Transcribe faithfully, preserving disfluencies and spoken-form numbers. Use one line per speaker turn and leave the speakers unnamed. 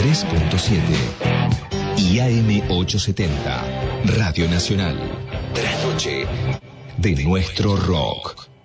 tres punto siete y A M ochocientos setenta, Radio Nacional. Trasnoche de nuestro rock.